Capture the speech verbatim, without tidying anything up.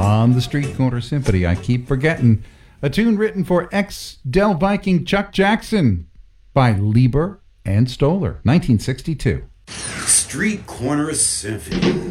on the Street Corner Symphony. I keep forgetting. A tune written for ex-Del Viking Chuck Jackson by Leiber and Stoller, nineteen sixty-two. Street Corner Symphony.